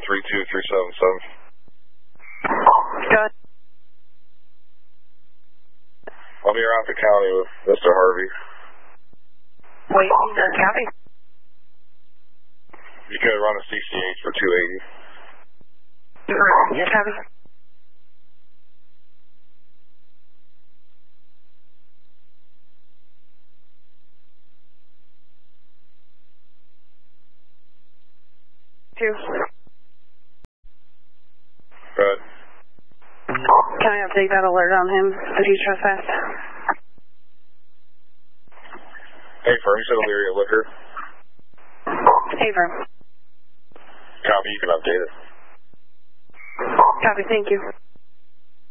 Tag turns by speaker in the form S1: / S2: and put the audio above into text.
S1: Go ahead.
S2: I'll be around the county with Mr. Harvey.
S1: Wait, county?
S2: You could run a CCH for 280.
S1: Yes, copy. Two.
S2: Good.
S1: Can I update that alert on him that he's trespassed?
S2: Hey, firm, you said Elyria Liquor.
S1: Hey, firm.
S2: Copy, you can update it.
S1: Copy, thank you.